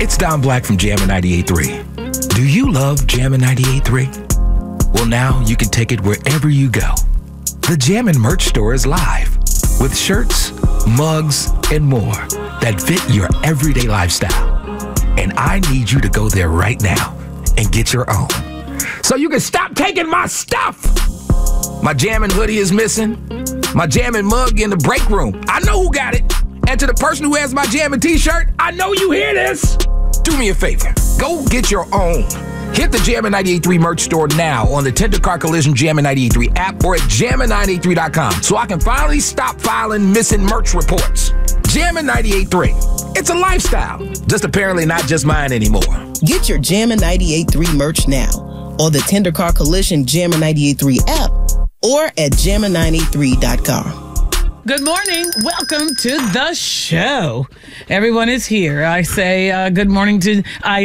It's Don Black from Jammin' 98.3. Do you love Jammin' 98.3? Well, now you can take it wherever you go. The Jammin' merch store is live with shirts, mugs, and more that fit your everyday lifestyle. And I need you to go there right now and get your own, so you can stop taking my stuff. My Jammin' hoodie is missing. My Jammin' mug in the break room. I know who got it. And to the person who has my Jammin' t-shirt, I know you hear this. Do me a favor. Go get your own. Hit the Jammin' 98.3 merch store now on the Tender Car Collision Jammin' 98.3 app or at jammin983.com so I can finally stop filing missing merch reports. Jammin' 98.3. It's a lifestyle. Just apparently not just mine anymore. Get your Jammin' 98.3 merch now on the Tender Car Collision Jammin' 98.3 app or at jammin983.com. Good morning. Welcome to the show. Everyone is here. I say good morning to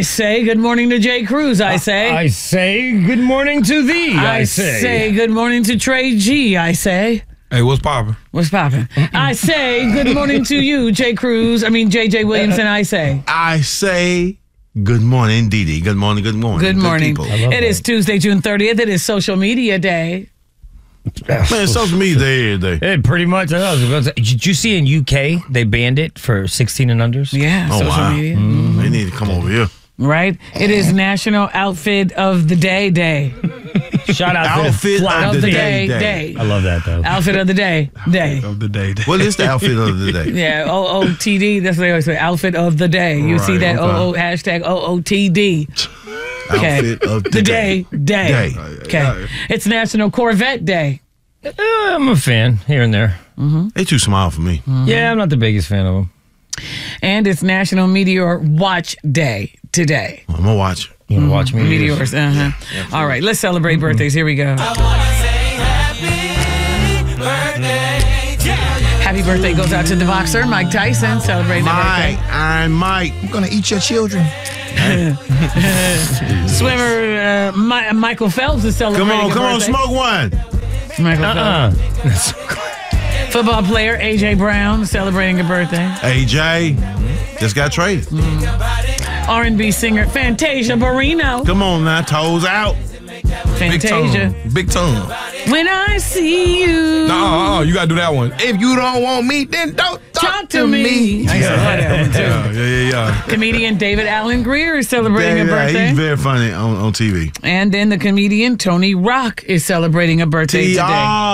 Jay Cruz. I say good morning to thee. I say good morning to Trey G. I say. Hey, what's poppin'? What's poppin'? I say good morning to you, Jay Cruz. JJ Williamson. I say good morning, Dee Dee. Good morning. Good morning. It is Tuesday, June 30th. It is Social Media Day. Man, social media every day. It pretty much. Did you see in UK they banned it for 16 and unders? Yeah, social media. They need to come over here. Right? It is National Outfit of the Day. Shout out Outfit to of the Day. I love that though. Outfit of the Day. What is the outfit of the day? Yeah, OOTD. That's what they always say. Outfit of the day. You see that hashtag OOTD. Okay. Outfit of the day. Okay. It's National Corvette Day. I'm a fan here and there. Mm-hmm. They too small for me. Mm-hmm. Yeah, I'm not the biggest fan of them. And it's National Meteor Watch Day today. I'm gonna watch. You want to watch Meteors? Yeah, all right, let's celebrate birthdays. Here we go. I wanna say happy birthday. Happy birthday goes out to the boxer, Mike Tyson, celebrating the birthday. I'm Mike. I'm gonna eat your children. Swimmer Michael Phelps is celebrating Come on, smoke one. Michael Phelps. Football player A.J. Brown celebrating a birthday. AJ just got traded. R&B singer Fantasia Barrino. Come on now, toes out. Fantasia. Big tongue. When I see you. No, you gotta do that one. If you don't want me, then don't talk to me. I used to love that one too. Yeah. Comedian David Allen Greer is celebrating a birthday. He's very funny on TV. And then the comedian Tony Rock is celebrating a birthday today.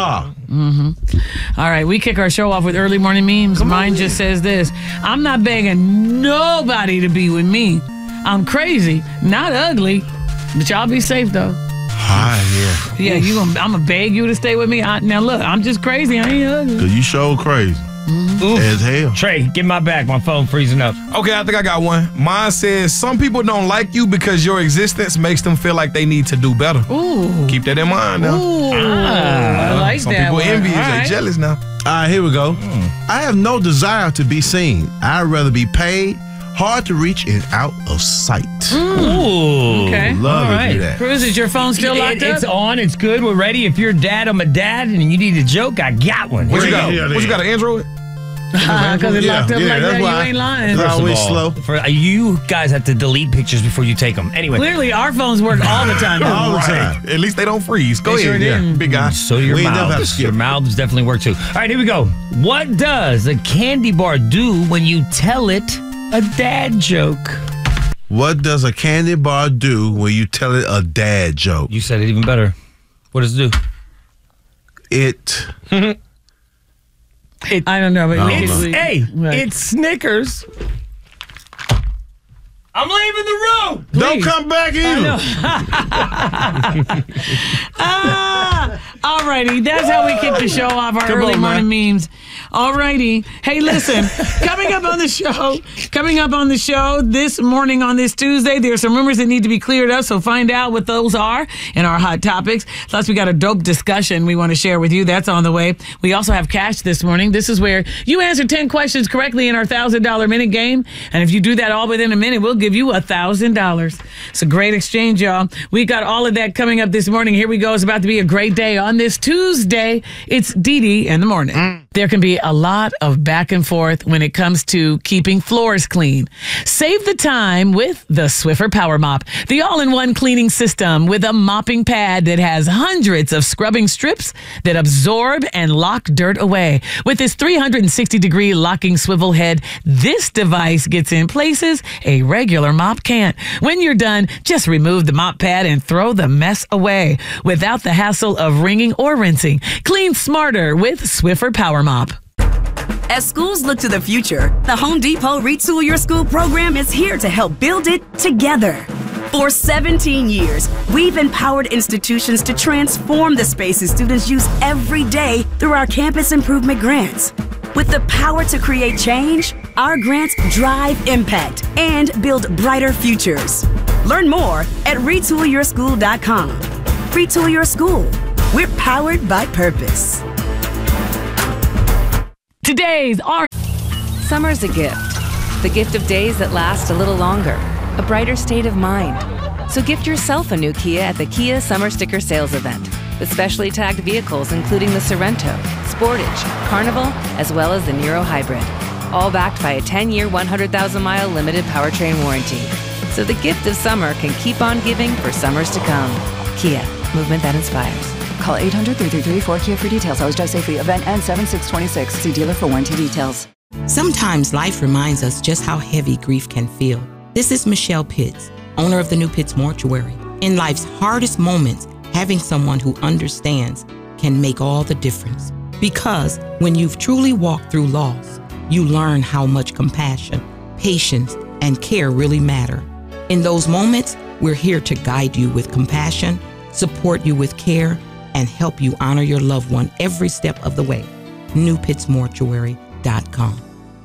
All right, we kick our show off with early morning memes. Mine just says this: I'm not begging nobody to be with me. I'm crazy, not ugly, but y'all be safe though. Yeah. I'm gonna beg you to stay with me. Now look, I'm just crazy. I ain't ugly. Cause you so crazy as hell. Trey, get my back. My phone freezing up. Okay, I think I got one. Mine says, some people don't like you because your existence makes them feel like they need to do better. Ooh. Keep that in mind now. I like Some that people one. envious, All they right. jealous now. All right, here we go. I have no desire to be seen. I'd rather be paid, hard to reach, and out of sight. Ooh. Okay. Love All to right. do that. Cruz, is your phone still locked up? It's on. It's good. We're ready. If you're dad, I'm a dad, and you need a joke, I got one. What Here you we got? go. What you got, an Android? Because it locked up like that's that. You why. ain't lying. It's First of always all, slow. You guys have to delete pictures before you take them. Anyway. Clearly, our phones work all the time. All the time. At least they don't freeze. Go They ahead. sure do. Big guy. So your We ain't never have to mouths. skip. Your mouths definitely work too. All right, here we go. What does a candy bar do when you tell it a dad joke? What does a candy bar do when you tell it a dad joke? You said it even better. What does it do? It. I don't know, but It's Snickers. I'm leaving the room. Don't come back in. All righty, that's how we kick the show off. Our early morning memes. All righty. Hey, listen, coming up on the show this morning on this Tuesday, there are some rumors that need to be cleared up, so find out what those are in our hot topics. Plus, we got a dope discussion we want to share with you. That's on the way. We also have cash this morning. This is where you answer 10 questions correctly in our $1,000 minute game, and if you do that all within a minute, we'll give you $1,000. It's a great exchange, y'all. We got all of that coming up this morning. Here we go. It's about to be a great day on this Tuesday. It's Dee Dee in the morning. There can be a lot of back and forth when it comes to keeping floors clean. Save the time with the Swiffer Power Mop, the all-in-one cleaning system with a mopping pad that has hundreds of scrubbing strips that absorb and lock dirt away. With its 360-degree locking swivel head, this device gets in places a regular mop can't. When you're done, just remove the mop pad and throw the mess away without the hassle of wringing or rinsing. Clean smarter with Swiffer Power Mop. As schools look to the future, the Home Depot Retool Your School program is here to help build it together. For 17 years, we've empowered institutions to transform the spaces students use every day through our campus improvement grants. With the power to create change, our grants drive impact and build brighter futures. Learn more at retoolyourschool.com. Retool Your School. We're powered by purpose. Today's our Summer's a gift. The gift of days that last a little longer. A brighter state of mind. So gift yourself a new Kia at the Kia Summer Sticker Sales Event. With specially tagged vehicles including the Sorrento, Sportage, Carnival, as well as the Niro Hybrid. All backed by a 10-year, 100,000-mile limited powertrain warranty. So the gift of summer can keep on giving for summers to come. Kia, movement that inspires. Call 800-333-4KIA for details. Always drive safely. Event ends 7/6/26. See dealer for warranty details. Sometimes life reminds us just how heavy grief can feel. This is Michelle Pitts, owner of the New Pitts Mortuary. In life's hardest moments, having someone who understands can make all the difference. Because when you've truly walked through loss, you learn how much compassion, patience, and care really matter. In those moments, we're here to guide you with compassion, support you with care, and help you honor your loved one every step of the way. NewPittsMortuary.com.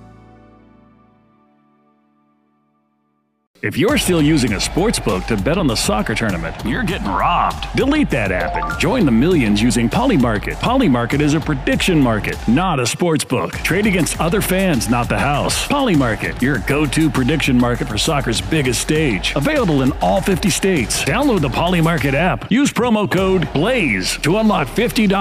If you're still using a sports book to bet on the soccer tournament, you're getting robbed. Delete that app and join the millions using Polymarket. Polymarket is a prediction market, not a sports book. Trade against other fans, not the house. Polymarket, your go-to prediction market for soccer's biggest stage. Available in all 50 states. Download the Polymarket app. Use promo code BLAZE to unlock $50